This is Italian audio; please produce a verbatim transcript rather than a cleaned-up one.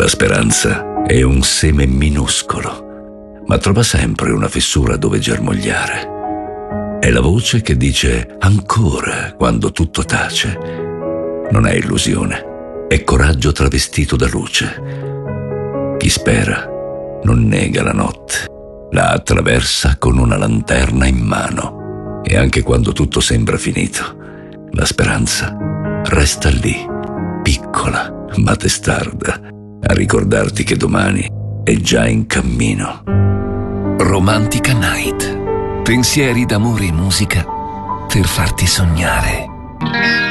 La speranza è un seme minuscolo, ma trova sempre una fessura dove germogliare. È la voce che dice ancora quando tutto tace. Non è illusione, è coraggio travestito da luce. Chi spera non nega la notte, la attraversa con una lanterna in mano. E anche quando tutto sembra finito, la speranza resta lì, piccola ma testarda, a ricordarti che domani è già in cammino. Romantica Night. Pensieri d'amore e musica per farti sognare.